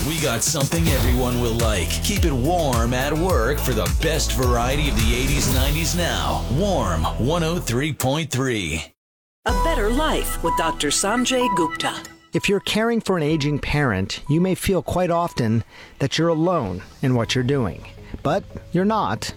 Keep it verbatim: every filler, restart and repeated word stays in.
We got something everyone will like. Keep it warm at work for the best variety of the eighties and nineties now. Warm one oh three point three. A Better Life with Doctor Sanjay Gupta. If you're caring for an aging parent, you may feel quite often that you're alone in what you're doing. But you're not.